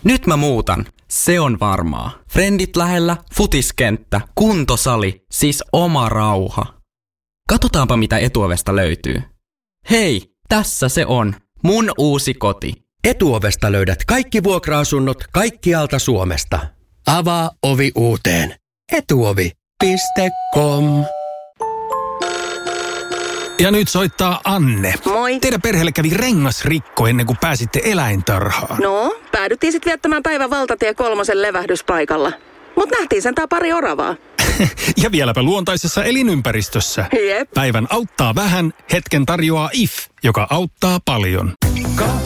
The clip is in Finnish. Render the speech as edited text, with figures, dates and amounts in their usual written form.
Nyt mä muutan. Se on varmaa. Frendit lähellä, futiskenttä, kuntosali, siis oma rauha. Katsotaanpa mitä Etuovesta löytyy. Hei, tässä se on. Mun uusi koti. Etuovesta löydät kaikki vuokra-asunnot kaikkialta Suomesta. Avaa ovi uuteen. Etuovi.com. Ja nyt soittaa Anne. Moi. Teidän perheelle kävi rengasrikko ennen kuin pääsitte eläintarhaan. No, päädyttiin sitten viettämään päivän valtatie 3 levähdyspaikalla. Mut nähtiin sentään pari oravaa. Ja vieläpä luontaisessa elinympäristössä. Jep. Päivän auttaa vähän, hetken tarjoaa IF, joka auttaa paljon.